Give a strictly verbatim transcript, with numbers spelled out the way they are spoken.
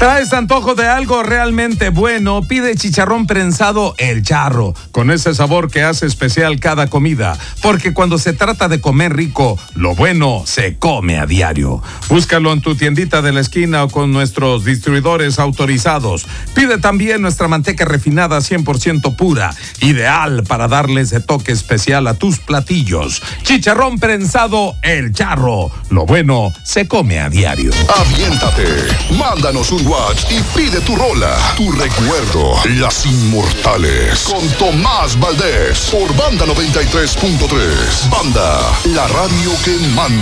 ¿Traes antojo de algo realmente bueno? Pide chicharrón prensado El Charro, con ese sabor que hace especial cada comida, porque cuando se trata de comer rico, lo bueno se come a diario. Búscalo en tu tiendita de la esquina o con nuestros distribuidores autorizados. Pide también nuestra manteca refinada cien por ciento pura, ideal para darle ese toque especial a tus platillos. Chicharrón prensado El Charro, lo bueno se come a diario. Aviéntate, mándanos un WhatsApp y pide tu rola, tu recuerdo, Las Inmortales, con Tomás Valdés, por Banda noventa y tres punto tres. Banda, la radio que manda.